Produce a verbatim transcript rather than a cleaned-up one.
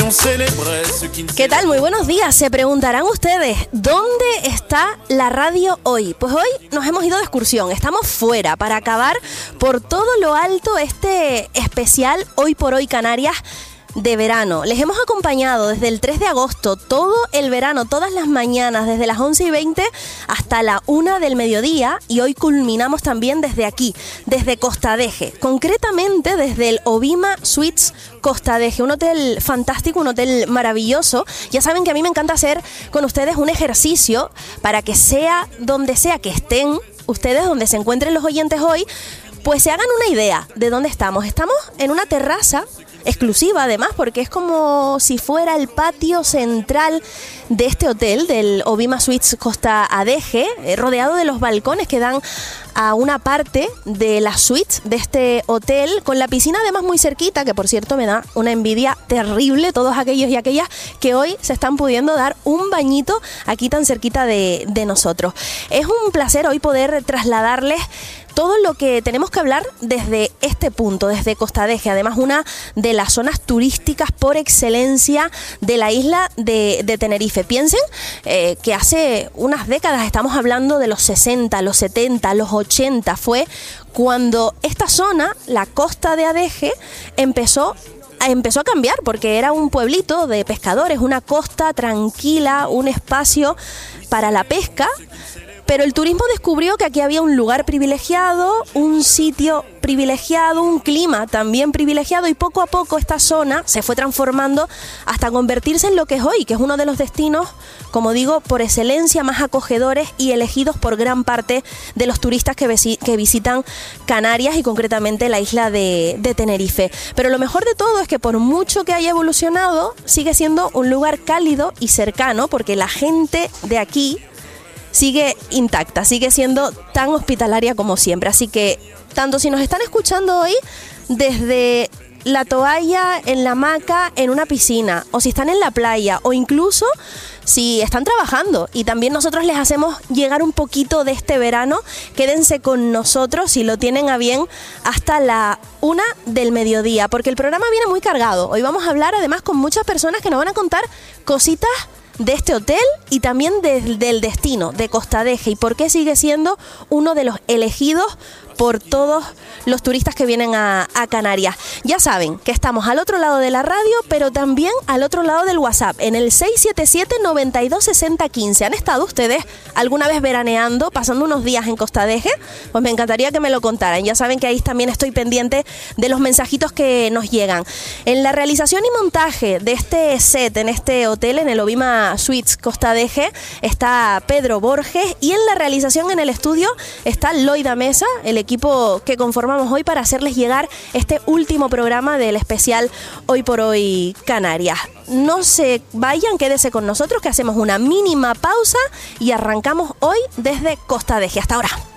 ¿Qué tal? Muy buenos días. Se preguntarán ustedes, ¿dónde está la radio hoy? Pues hoy nos hemos ido de excursión, estamos fuera para acabar por todo lo alto este especial Hoy por Hoy Canarias de verano. Les hemos acompañado desde el tres de agosto, todo el verano, todas las mañanas, desde las once y veinte hasta la una del mediodía, y hoy culminamos también desde aquí, desde Costa Deje, concretamente desde el Obima Suites Costa Deje, un hotel fantástico, un hotel maravilloso. Ya saben que a mí me encanta hacer con ustedes un ejercicio para que sea donde sea que estén ustedes, donde se encuentren los oyentes hoy, pues se hagan una idea de dónde estamos. Estamos en una terraza exclusiva, además, porque es como si fuera el patio central de este hotel, del Obima Suites Costa Deje, eh, rodeado de los balcones que dan a una parte de la suite de este hotel, con la piscina además muy cerquita, que por cierto me da una envidia terrible todos aquellos y aquellas que hoy se están pudiendo dar un bañito aquí tan cerquita de, de nosotros. Es un placer hoy poder trasladarles todo lo que tenemos que hablar desde este punto, desde Costa Deje, además una de las zonas turísticas por excelencia de la isla de, de Tenerife. Piensen eh, que hace unas décadas, estamos hablando de los sesenta, los setenta, los ochenta, fue cuando esta zona, la costa de Adeje, empezó empezó a cambiar, porque era un pueblito de pescadores, una costa tranquila, un espacio para la pesca. Pero el turismo descubrió que aquí había un lugar privilegiado, un sitio privilegiado, un clima también privilegiado, y poco a poco esta zona se fue transformando hasta convertirse en lo que es hoy, que es uno de los destinos, como digo, por excelencia más acogedores y elegidos por gran parte de los turistas que, visi- que visitan Canarias y concretamente la isla de, de Tenerife. Pero lo mejor de todo es que por mucho que haya evolucionado, sigue siendo un lugar cálido y cercano, porque la gente de aquí sigue intacta, sigue siendo tan hospitalaria como siempre. Así que, tanto si nos están escuchando hoy desde la toalla, en la hamaca, en una piscina, o si están en la playa, o incluso si están trabajando y también nosotros les hacemos llegar un poquito de este verano, quédense con nosotros si lo tienen a bien hasta la una del mediodía, porque el programa viene muy cargado. Hoy vamos a hablar además con muchas personas que nos van a contar cositas de este hotel y también de, del destino de Costa Deje y por qué sigue siendo uno de los elegidos por todos los turistas que vienen a, a Canarias. Ya saben que estamos al otro lado de la radio, pero también al otro lado del WhatsApp, en el seis siete siete, noventa y dos, sesenta, quince. ¿Han estado ustedes alguna vez veraneando, pasando unos días en Costa Deje? Pues me encantaría que me lo contaran. Ya saben que ahí también estoy pendiente de los mensajitos que nos llegan. En la realización y montaje de este set, en este hotel, en el Obima Suites Costa Deje, está Pedro Borges, y en la realización en el estudio está Loida Mesa, el equipo que conformamos hoy para hacerles llegar este último programa del especial Hoy por Hoy Canarias. No se vayan, quédese con nosotros, que hacemos una mínima pausa y arrancamos hoy desde Costa Deje. Hasta ahora.